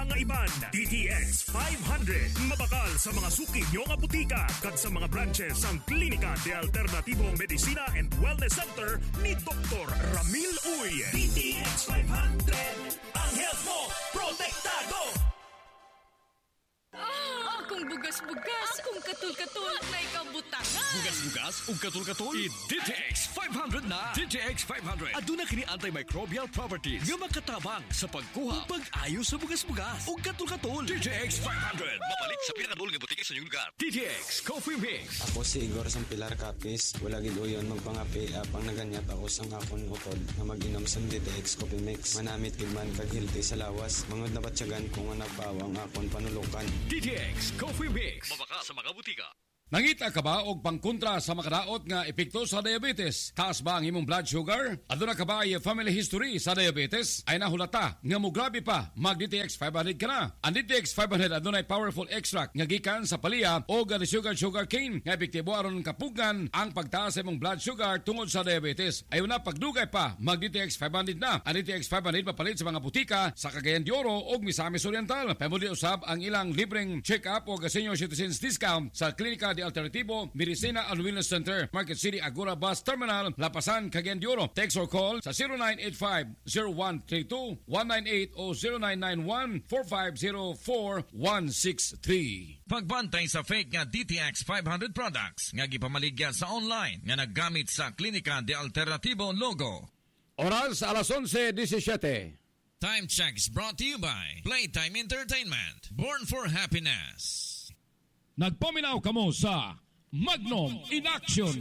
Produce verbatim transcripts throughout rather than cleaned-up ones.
mga iban. D T X five hundred. Mabakal sa mga suki nyo nga butika kag sa mga branches ang Klinika de Alternatibong Medicina and Wellness Center ni Doktor Ramil Uy. D T X five hundred. Ang health mo, protektado! Ah, akong bugas-bugas, akong katul-katul, may kabutangan. Bugas-bugas ug katul-katul, i-D T X five hundred na. D T X five hundred. Aduna kini antimicrobial properties nga makatabang sa pagkuha ug pag-ayo sa bugas-bugas ug katul-katul. D T X five hundred. Mapalit sa pinakadul nga butika sa inyong lugar. D T X Coffee Mix. Ako si Igor Sampilar Capis. Wala gid uyon magpangapi apang naganyat ako sang akon utod nga mag-inom sa D T X Coffee Mix. Manamit gid man kag hilti sa lawas. Mangod na batyagan kung nga nagpawang akon panulukan. D T X Coffee Mix. Mabaka sa mga butika. Nangita ka ba og pangkontra sa makadaot nga epekto sa diabetes? Taas ba ang imong blood sugar? Aduna ka ba ay family history sa diabetes? Ay nahulata nga mo grabe pa mag-D T X five hundred ka na. Ang D T X five hundred adunay powerful extract nga gikan sa palaya o ga sugar sugar cane nga epektibo aron kapugan ang pagtaas sa imong blood sugar tungod sa diabetes. Ayon na pagdugay pa mag-D T X five hundred na. Ang D T X five hundred mapalit sa mga butika sa Cagayan de Oro o Misamis Oriental. Pamuli usab ang ilang libreng check-up o senior citizens discount sa Klinika de Alternatibo Medicina and Wellness Center, Market City Agora Bus Terminal, Lapasan, Cagayan de Oro. Text or call sa zero nine eight five, zero one three two, one nine eight o zero nine nine one, four five zero four, one six three. Pagbantay sa fake nga D T X five hundred products nga gipamaligya sa online nga naggamit sa Klinika de Alternatibo logo. Oras alas onse diecisiete. Time check is brought to you by Playtime Entertainment. Born for happiness. Nagpaminaw kamo sa Magnum in Action.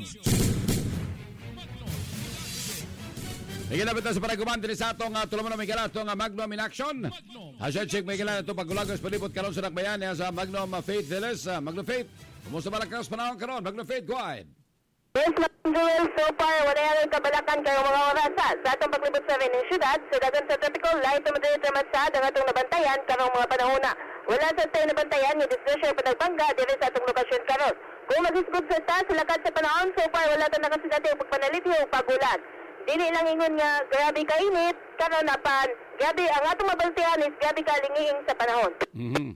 Higilapit na sa paraguman din sa atong uh, tulaman na may gala itong uh, Magnum in Action. Hashtag check may gala ito pagulagos palipot karon sa nakbayan uh, sa Magnum uh, Faith Villas. Uh, Magnum Faith, kumusta malakas panahon karon? Magnum Faith, go ahead. Yes, Ma'am Joel, so far, wala yan kabalakan kayo mga orasan. Sa atong paglibot sa Vening Syudad, sa dagan sa tropical, light na madali sa matsad ang atong nabantayan karong mga panahon na. Wala sa tayo nabantayan, yung discretion panagbangga, dito sa atong lokasyon karon. Kung mag-isgod sa ta, sa lakad sa panahon, so far, wala ito nakasinati yung pagpanaliti o pagulan. Dili lang ingon nga, grabe kainit, karon napan, grabe, ang atong mabaltihan is grabe kalingihing sa panahon. Mm-hmm.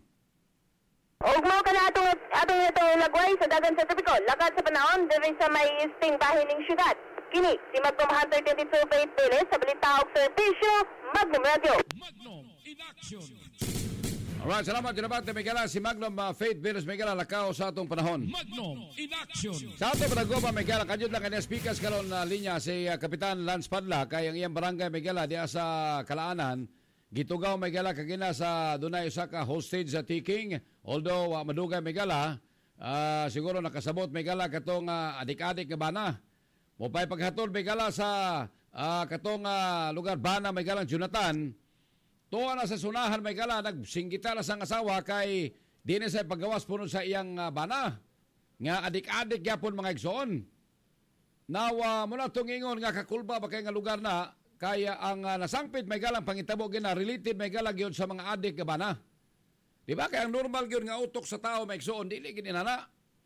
Og mao kana atong atong itong lagway sa dagan sa tropical, lakad sa panahon diri sa may isting bahin ning syudad. Kini si Magnum Hunter twenty-two Faith Villas sa balita og serbisyo Magnum Radio. Magnum in Action. Alright, salamat dinabate may gala si Magnum uh, Faith Villas may gala lakaw sa atong panahon. Magnum in Action. Sa atong panagoba may gala kanyod lang kanya speakers karon na uh, linya si uh, Kapitan Lance Padla kay ang iyang barangay may gala diya sa Kalaanan. Gitugaw may gala kagina sa dunay usa ka hostage sa taking. Although uh, madugay may gala, uh, siguro nakasabot may gala katong uh, adik-adik nga bana. Mupay paghatol may gala sa uh, katong uh, lugar bana may galang Jonathan. Tuwa na sa sunahan may gala nagsinggita na sang asawa kay di na sa paggawas puno sa iyang uh, bana. Nga adik-adik yapon mga igsoon. Now, uh, muna itong ingon nga kakulba ba kay nga lugar na kaya ang uh, nasangpit may galang pangitabo gina related may galang yun sa mga adik nga bana. Di ba kaya ang normal yun nga utok sa tao may igsoon dili gid inana.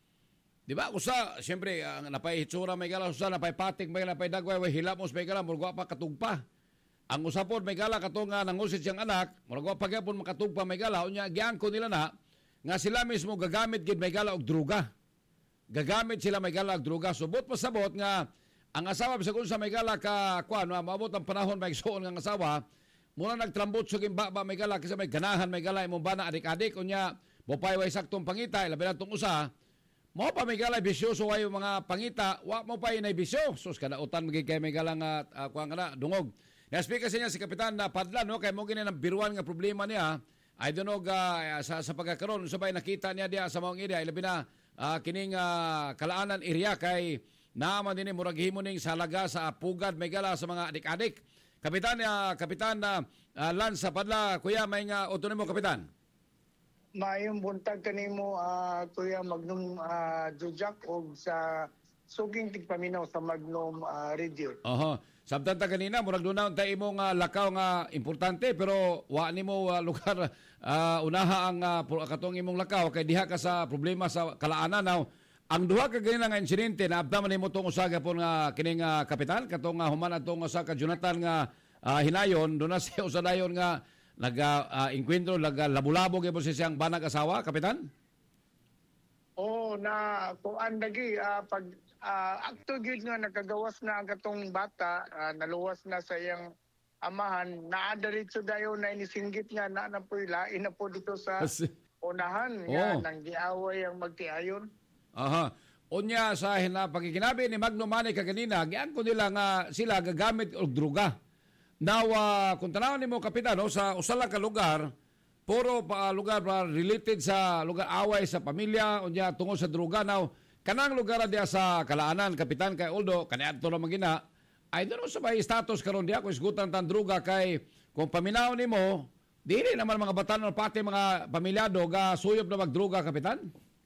Di ba usa siyempre ang uh, napay hitsura may galang usa napay patik may napay dagway way hilamos may galang murgo pa katugpa. Ang usapon may galang katong uh, nangusit siyang anak murgo pa gyapon makatugpa may galang unya giangko nila na nga sila mismo gagamit gid may galang og droga. Gagamit sila may galang og droga subot pasabot nga ang asawa bisag unsa may gala ka kuan maabot ang panahon may igsoon nga asawa muna nagtrambot sa gimbaba may gala kasi may ganahan may gala imong bana adik-adik unya mopay way saktong pangita labi na tong usa mo pa may gala bisyoso way mga pangita wa mo pa inay bisyo sus kada utan magig kay may gala nga uh, kuan kana dungog na speaker sa niya si Kapitan na Padla no kay mo gini nang biruan nga problema niya I don't know uh, sa sa pagkakaroon sabay nakita niya dia sa maong area labi na uh, kining uh, Kalaanan area kay naaman din murag himo ning salaga sa pugad may gala sa mga adik-adik. Kapitan uh, Kapitan uh, uh, Lance Padla, kuya may nga otonomo kapitan. Maayong buntag kanimo uh, kuya Magnum uh, Jujak og sa suging tigpaminaw sa Magnum uh, Radio. Oho. Sabtan ta kanina murag dunaw ta imong uh, lakaw nga importante pero wa nimo uh, lugar uh, unaha ang uh, katong imong lakaw kay diha ka sa problema sa Kalaanan now. Ang duha ka ganina nga insidente na abdaman nimo tong usaga po nga kining uh, kapitan katong uh, human atong usa ka Jonathan nga uh, hinayon do na sa usa dayon nga naga uh, inkwentro naga labulabo gyud po siyang banag asawa, kapitan? Oo, na kuan lagi uh, pag uh, akto gyud nga nakagawas na ang katong bata, uh, naluwas na sa iyang amahan, naa diretso dayon na inisinggit nga na na po lain na po dito sa unahan nga Oh. nang giaway ang magtiayon. Aha. Unya sa hina pagkikinabi ni Magno Manny kaganina, giang ko nila nga sila gagamit og druga. Now, uh, kung tanaw nimo kapitan no, sa usala ka lugar, puro pa lugar pa related sa lugar away sa pamilya unya tungod sa druga. Now, kanang lugar diya sa Kalaanan, kapitan, kay Oldo, kaniadto na magina, ay doon sa may status karon diya kung isgutan tan druga kay kung paminaw nimo, dili naman mga batanon pati mga pamilyado ga suyop na magdruga, kapitan.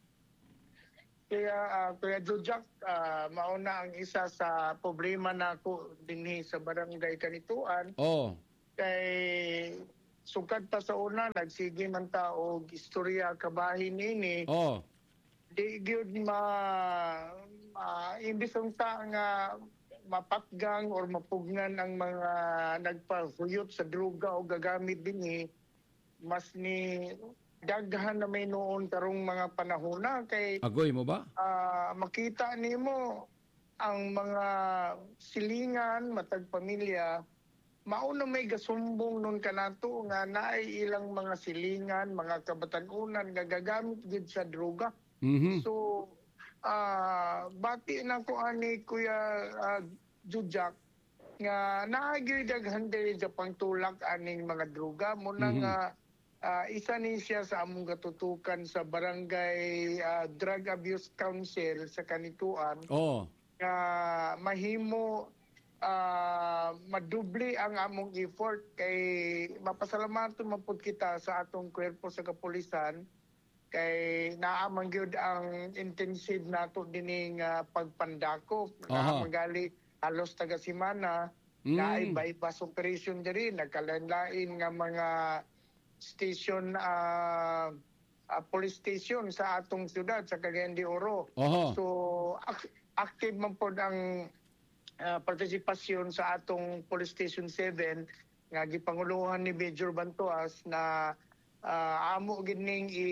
Kaya uh, Kuya Jujak, uh, mauna ang isa sa problema na ako dinhi sa barangay Kanituan. Oh. Kay sukad pa sa una, nagsige man ta og istorya kabahin nini. Oh. Di gyud ma, ma imbis ang ta nga mapatgang or mapugnan ang mga nagpahuyot sa droga o gagamit dinhi, mas ni daghan na may noon karong mga panahona kay Agoy mo ba? uh, makita nimo ang mga silingan matag pamilya mauna may gasumbong nun kanato nga naay ilang mga silingan, mga kabatanunan nga gagamit gid sa droga. Mhm. So uh, bati na ko ani Kuya uh, Jujak nga naagi daghan diri sa pangtulak aning mga droga mo na Mhm. nga Uh, isa ni siya sa among katutukan sa Barangay uh, Drug Abuse Council sa Kanituan Oh. nga mahimo uh, madubli ang among effort kay mapasalamaton man pud kita sa atong kwerpo sa kapulisan kay naa man gyud ang intensive nato dining uh, pagpandakop Aha. na magali halos taga semana Mm. na bypass operation diri nagkalain-lain nga mga station uh, uh, police station sa atong syudad sa Cagayan de Oro. Oho. So ak- active man po ang uh, partisipasyon sa atong Police Station seven nga gipanguluhan ni Major Bantuas na uh, amo gining i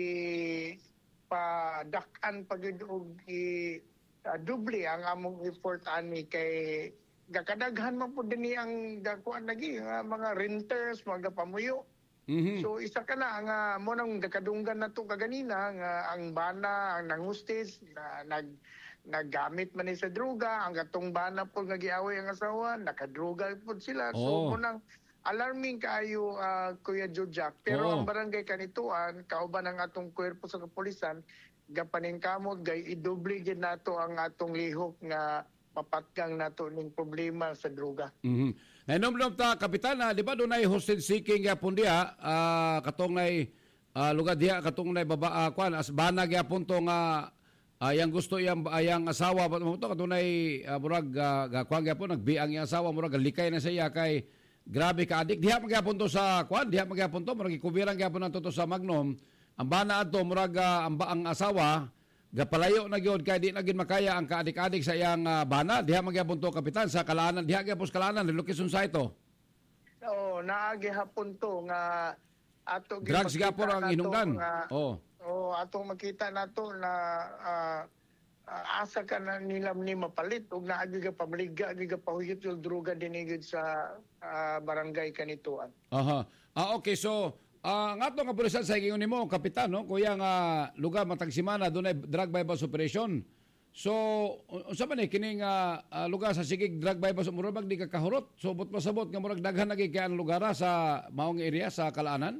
padak-an pagid og i uh, dubli ang among effort ani kay gakadaghan man po dinhi ang gakuan lagi nga mga renters, mga pamuyo. Mhm. So isa ka na nga mo nang gakadunggan na to kaganina nga ang bana ang nangustis na nag naggamit man ni sa droga ang gatong bana po nga giaway ang asawa nakadroga po sila. Oh. So mo nang alarming kaayo uh, Kuya Jujak pero Oo. ang barangay Kanituan kauban ang atong kwerpo sa kapulisan gapanin kamot gay idubli gid nato ang atong lihok nga mapatgang nato ning problema sa droga. Mhm. Nainom-nom ta kapitan, na di ba doon ay hostage seeking yapon diha, ah, katong nay ah, lugar diha katong nay baba uh, kwan as banag yapon to nga ah, yang gusto yang ayang asawa mo to katong nay uh, murag uh, kwan yapon nagbiang yang asawa murag likay na siya kay grabe ka adik diha magyapon to sa kwan diha magyapon to murag ikubirang gyapon nato to sa Magnom ang bana adto murag uh, ang, ang asawa gapalayo na gyud kay di na gyud makaya ang kaadik-adik sa iyang uh, bana diha magyapon to kapitan sa Kalaanan diha gyapon sa Kalaanan location sa ito. Oo, naagi hapon to nga ato Drugs gipakita gyapon ang nato hinungdan. nga- Oh. Oo, atong makita nato na ah, ah, asa ka na nila ni mapalit ug naagi ka pamaliga agi ka pahuyot yung droga dinigid sa ah, barangay Kanituan. Aha. Ah okay so ah nga to nga pulisan sa ingon nimo kapitan no kuya nga lugar matag semana dunay drug bypass operation. So unsa man ni kini nga ah, lugar sa sigig drug bypass murag di ka kahurot. So but pasabot nga murag daghan lagi kay ang lugar sa maong area sa Kalaanan.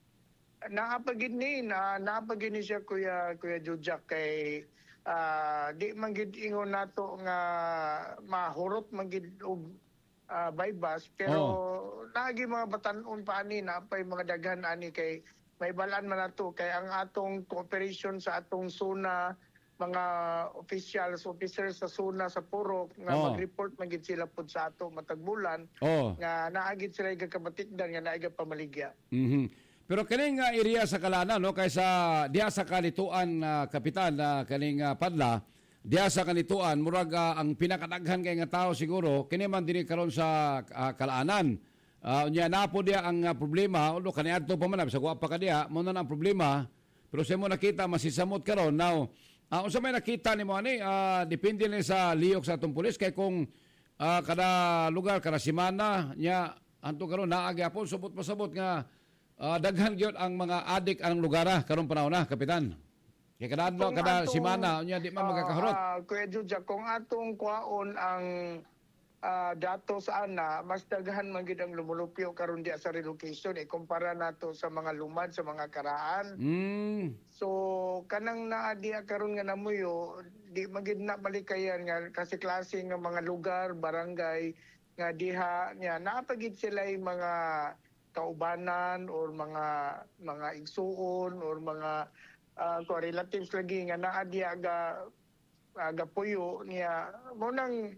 Naapagid ni na naapagid ni siya kuya kuya Jujak kay ah, di man gid ingon nato nga mahurot man gid og ah, bypass pero naagi mga batan-on pa ani na pay mga daghan ani kay may balaan man nato kay ang atong cooperation sa atong zona mga officials officers sa zona sa Purok nga Oh. mag-report man gid sila pud sa ato matag bulan Oh. nga naagid sila gakabatikdan nga naagi pamaligya. Mhm. Pero kaning nga area sa Kalaanan no kaysa diha sa Kanituan uh, kapitan na uh, kaning uh, padla diha sa Kanituan murag uh, ang pinakadaghan kay nga tao siguro kini man dinhi karon sa uh, Kalaanan. Uh, unya na po dia ang uh, problema, although kaniadto pa man sa guwapa ka diha, mo na ang problema, pero sa mo nakita masisamot karon. Now, uh, unsa may nakita nimo ani, uh, depende ni sa liyok sa atong pulis kay kung uh, kada lugar kada semana nya anto karon naa gyapon subot pasabot nga uh, daghan gyud ang mga adik anang lugar karon panahon na, kapitan. Kay kada adlaw kada semana unya di man magkakahurot. Uh, uh, Kuya Judja, kung atong kwaon ang uh, datos ana, mas daghan man gid ang lumulupyo karon di sa relocation eh kumpara nato sa mga lumad sa mga karaan. Mm. So kanang naa diha karon nga namuyo, di magid na malikayan nga kasi klase nga mga lugar, barangay nga diha nya naapagid sila yung mga kaubanan or mga mga igsuon or mga uh, relatives lagi nga naa diha ga aga puyo niya mo nang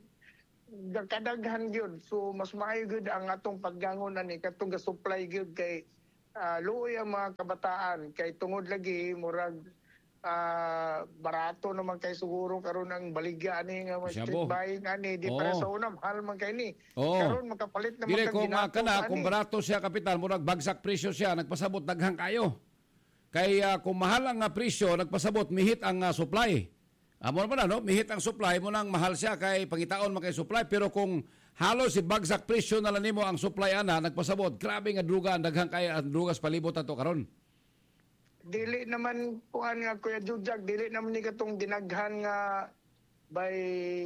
kadaghan gyud. So mas maayo gyud ang atong paggangon ani katong ga-supply gyud kay uh, luoy ang mga kabataan kay tungod lagi murag uh, barato naman kay siguro karon ang baligya ani nga mga street buying ani di oh. para sa una mahal man kay ni. Oh. Karon makapalit naman kag ginato. Kana kung barato siya kapitan murag bagsak presyo siya nagpasabot daghang kayo. Kay uh, kung mahal ang uh, presyo nagpasabot mihit ang uh, supply. Amo uh, na no, mihit ang supply mo nang mahal siya kay pangitaon man kay supply pero kung halos si bagsak presyo na lang nimo ang supply ana nagpasabot grabe nga druga daghang kay ang drugas palibot ato karon. Dili naman kuan nga Kuya Jujak, dili naman ni katong dinaghan nga by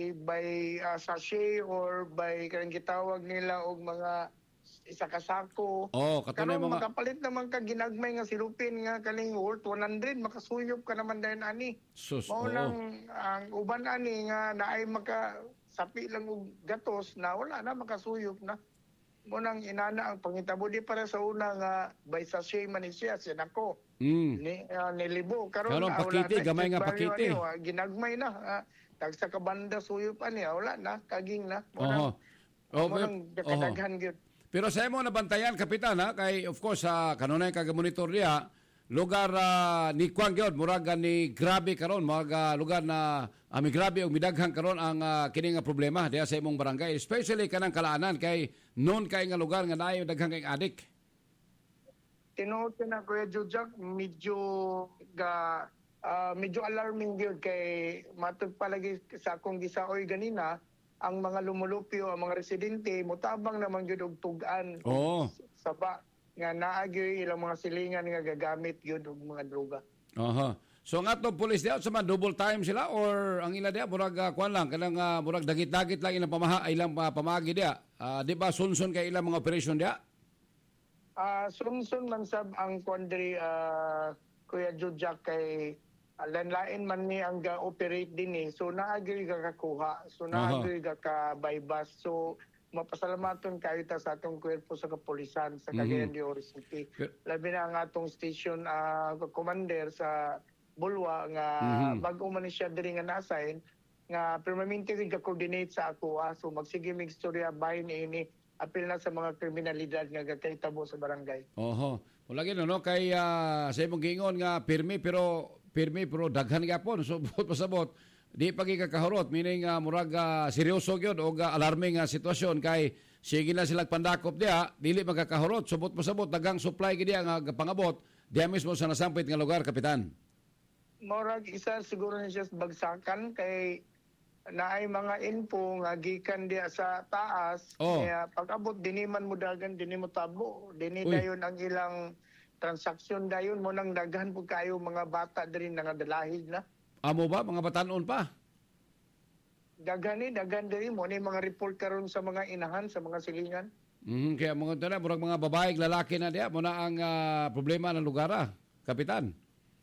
by uh, sachet or by kanang gitawag nila og mga isa ka sako. Oh, katunay mga makapalit naman ka ginagmay nga silupin nga kaning worth one hundred makasuyop ka naman dayon ani. Sus, mao oh. nang ang uban ani nga naay maka sapi lang og gatos na wala na makasuyop na. Mo nang inana ang pangitabo di para sa una nga by sachet man siya sinako. Mm. Ni uh, nilibo karon na pakiti gamay nga pakiti. Ano, ginagmay na. Uh, tagsa ka banda suyop ani wala na kaging na. Mo nang oh, mo nang kadaghan gyud. Pero sa imo nabantayan kapitan ha kay of course sa uh, kanunay kag monitor niya lugar uh, ni Kuan gyud murag ni grabe karon mga uh, lugar na uh, mi grabe og midaghang karon ang uh, kini nga problema diha sa imong barangay especially kanang kalaanan kay non kay nga lugar nga naay daghang kay adik. Tinuod na Kuya Jujak medyo ga uh, medyo alarming gyud kay matud palagi sa akong gisaoy ganina ang mga lumulupyo, ang mga residente, mutabang naman yun og tugan. Oo. Saba, nga naagyo ilang mga silingan nga gagamit yun og mga droga. Aha. So nga to police diya, sa man double time sila or ang ila diya, murag uh, kuan lang, kanang uh, murag dagit-dagit lang ilang pamaha, ilang uh, pamagi diya. Uh, di ba sunsun kay ilang mga operasyon diya? Uh, sunsun man sab ang kuandri uh, Kuya Jujak kay Uh, lanlain man ni ang ga-operate din eh. So naagri ka kakuha. So naagri ka ka-bypass. So mapasalamaton kayo ta sa atong kwerpo sa kapulisan sa Cagayan de Oro City. Labi na ang atong station uh, commander sa Bulwa nga mm-hmm. bago man siya diri nga na-assign nga permanente rin ka-coordinate sa ako. Ah. So magsige mig istorya bahin ini apil na sa mga kriminalidad nga gakahitabo sa barangay. Oho. Wala gino no kay uh, sa imong giingon nga pirmi pero pirmi pero daghan gyapon so buot pasabot di pa gikakahurot meaning uh, murag uh, seryoso gyud og uh, alarming uh, sitwasyon kay sige na sila pandakop diha dili magkakahurot so buot pasabot daghang supply gid nga pangabot diha mismo sa nasampit nga lugar kapitan. Murag isa siguro ni siya bagsakan kay naay mga info nga gikan diha sa taas oh. kaya pag-abot dinhi man mo dagan dinhi mo tabo dinhi dayon ang ilang transaksyon dayon mo nang daghan po kayo mga bata diri nga dalahig na. Amo ba mga batanon pa? Daghan ni daghan diri mo ni mga report karon sa mga inahan sa mga silingan. Mm, kaya mga tana murag mga babae lalaki na diha mo na ang uh, problema ng lugar ah, kapitan.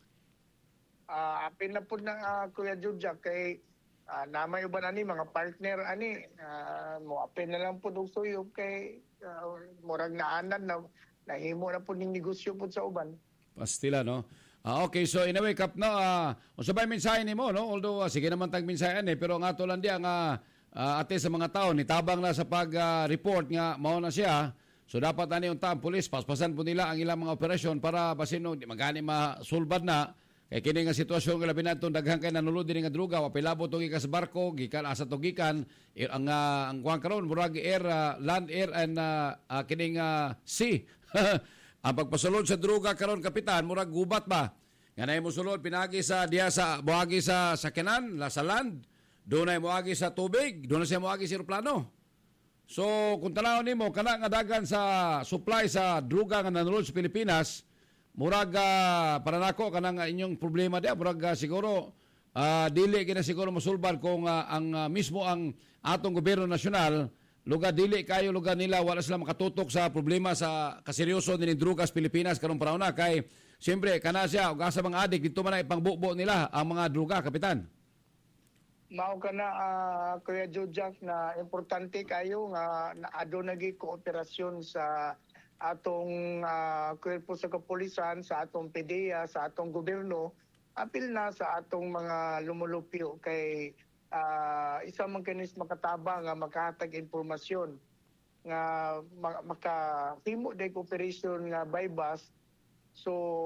Ah, uh, apil na pud nang uh, Kuya Jujak kay uh, namay uban ani mga partner ani uh, mo apil na lang pud og suyop kay uh, murag naanan na nahimo na po ning negosyo po sa uban. Pastila, no? Ah, okay, so in a way, Kap, no, uh, unsa ba mensahe nimo, no? Although, uh, sige naman tag mensahe eh, pero nga to lang diya nga uh, ate sa mga tao, nitabang na sa pag-report uh, nga mao na siya, so dapat ani unta ang pulis, paspasan po nila ang ilang mga operasyon para basino, di magani masulbad na, Kay kini nga sitwasyon nga labi naton daghang kay nanulod din nga droga, wa pilabo to gikan sa barko, gikan asa to gikan eh, ang uh, ang kuan karon murag air uh, land air and uh, uh, kining uh, sea. Ang pagpasulod sa droga karon kapitan murag gubat ba. Nga nay mosulod pinagi sa diya sa moagi sa sakyanan, la sa land, doon ay moagi sa tubig, doon siya moagi sa eroplano. So kung tanawon nimo kana nga dagan sa supply sa droga nga nanulod sa Pilipinas, murag uh, para nako kanang uh, inyong problema dia murag uh, siguro uh, dili kina siguro mosulban kung uh, ang uh, mismo ang atong gobyerno nasyonal lugar dili kayo lugar nila wala sila makatutok sa problema sa kaseryoso ni drogas Pilipinas karon para una kay siyempre kana siya ug asa mga adik dito man ay pangbubo nila ang mga droga kapitan. Mao ka na uh, Kuya Jojak na importante kayo nga naado nagi kooperasyon sa atong uh, kwerpo sa kapulisan, sa atong P D E A, sa atong gobyerno, apil na sa atong mga lumulupyo kay uh, isang mekanismo katabang nga makahatag impormasyon nga makahimo day cooperation nga by bus. So